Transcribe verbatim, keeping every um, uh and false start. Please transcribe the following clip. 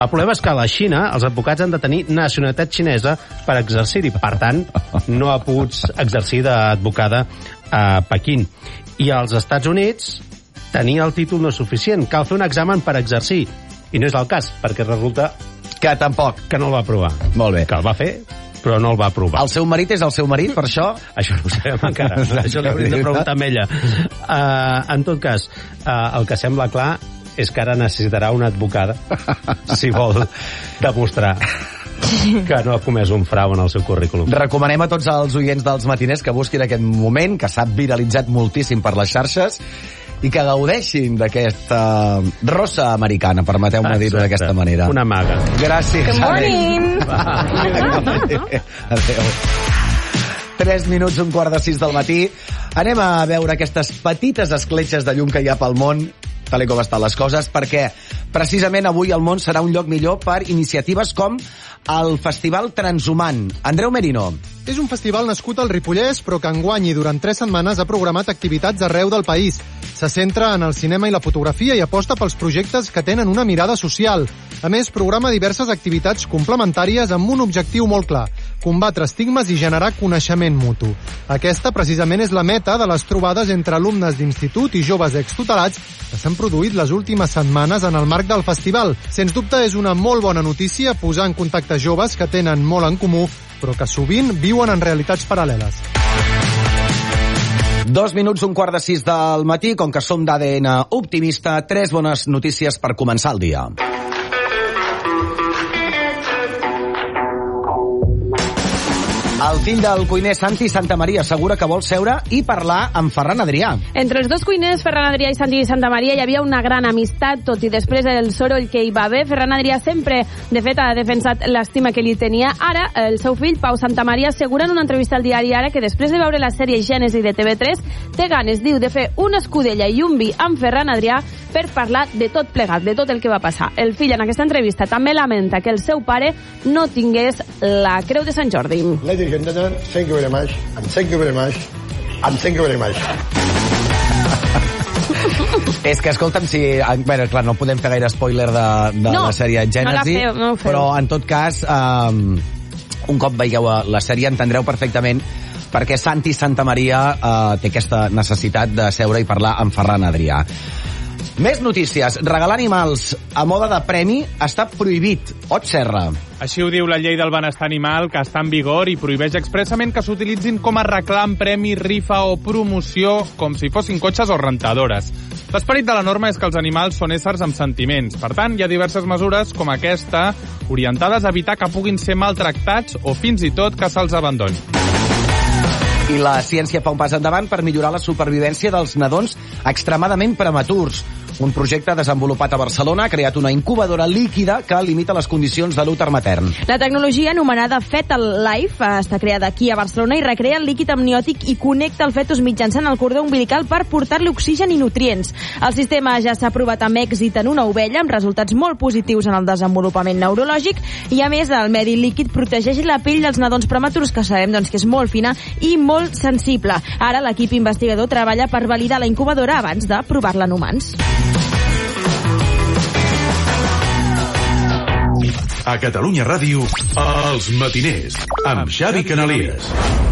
El problema és que a la Xina els advocats han de tenir nacionalitat xinesa per exercir-hi. Per tant, no ha pogut exercir d'advocada a Pequín. I als Estats Units tenir el títol no és suficient. Cal fer un examen per exercir. I no és el cas, perquè resulta que tampoc. Que no el va aprovar. Molt bé. Que el va fer, però no el va aprovar. El seu marit és el seu marit, per això? Això no ho sabem encara. Això l'hauríem de preguntar amb ella. Uh, en tot cas, uh, el que sembla clar és que ara necessitarà una advocada si vol demostrar que no ha comès un frau en el seu currículum. Recomanem a tots els oients dels matiners que busquin aquest moment, que s'ha viralitzat moltíssim per les xarxes, i que gaudeixin d'aquesta rossa americana, permeteu-me dir-ho d'aquesta manera. Una maga. Gràcies. Good morning. Adéu. Tres minuts, un quart de sis del matí. Anem a veure aquestes petites escletxes de llum que hi ha pel món, tal com estan les coses, perquè precisament avui el món serà un lloc millor per iniciatives com el Festival Transhumant. Andreu Merino. És un festival nascut al Ripollès, però que enguany i durant tres setmanes ha programat activitats arreu del país. Se centra en el cinema i la fotografia i aposta pels projectes que tenen una mirada social. A més, programa diverses activitats complementàries amb un objectiu molt clar: combatre estigmes i generar coneixement mutu. Aquesta, precisament, és la meta de les trobades entre alumnes d'institut i joves extutelats que s'han produït les últimes setmanes en el marc del festival. Sens dubte, és una molt bona notícia posar en contacte joves que tenen molt en comú, però que sovint viuen en realitats paral·leles. Dos minuts, un quart de sis del matí, com que som d'A D N optimista, tres bones notícies per començar el dia. El fill del cuiner Santi Santamaria assegura que vol seure i parlar amb Ferran Adrià. Entre els dos cuiners, Ferran Adrià i Santi Santamaria, hi havia una gran amistat, tot i després del soroll que hi va haver. Ferran Adrià sempre, de fet, ha defensat l'estima que li tenia. Ara, el seu fill, Pau Santamaria, assegura en una entrevista al diari Ara que després de veure la sèrie Gènesi de T V tres, té ganes, diu, de fer una escudella i un vi amb Ferran Adrià per parlar de tot plegat, de tot el que va passar. El fill, en aquesta entrevista, també lamenta que el seu pare no tingués la Creu de Sant Jordi. Ladies and gentlemen, thank you very much, and thank you very much, and thank you very much. És que, escolta'm, si... Bueno, clar, no podem fer gaire spoiler de, de no, la sèrie Gènesi, no no però, en tot cas, um, un cop veieu la sèrie entendreu perfectament perquè Santi Santamaria uh, té aquesta necessitat de seure i parlar amb Ferran Adrià. Més notícies. Regalar animals a moda de premi està prohibit. Ot Serra. Així ho diu la llei del benestar animal, que està en vigor i prohibeix expressament que s'utilitzin com a reclam, premi, rifa o promoció, com si fossin cotxes o rentadores. L'esperit de la norma és que els animals són éssers amb sentiments. Per tant, hi ha diverses mesures, com aquesta, orientades a evitar que puguin ser maltractats o fins i tot que se'ls abandoni. I la ciència fa un pas endavant per millorar la supervivència dels nadons extremadament prematurs. Un projecte desenvolupat a Barcelona ha creat una incubadora líquida que limita les condicions de l'úter matern. La tecnologia anomenada Fetal Life està creada aquí a Barcelona i recrea el líquid amniòtic i connecta el fetus mitjançant el cordó umbilical per portar-li oxigen i nutrients. El sistema ja s'ha provat amb èxit en una ovella, amb resultats molt positius en el desenvolupament neurològic, i a més el medi líquid protegeix la pell dels nadons prematurs, que sabem doncs, que és molt fina i molt sensible. Ara l'equip investigador treballa per validar la incubadora abans de provar-la en humans. A Catalunya Ràdio, Els Matiners, amb Xavi Canalies.